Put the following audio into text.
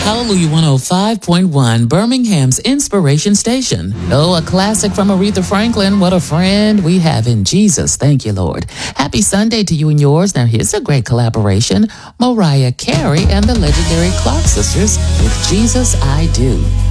Hallelujah 105.1, Birmingham's Inspiration Station. Oh, a classic from Aretha Franklin. What a friend we have in Jesus. Thank you, Lord. Happy Sunday to you and yours. Now, here's a great collaboration. Mariah Carey and the legendary Clark Sisters with Jesus I Do.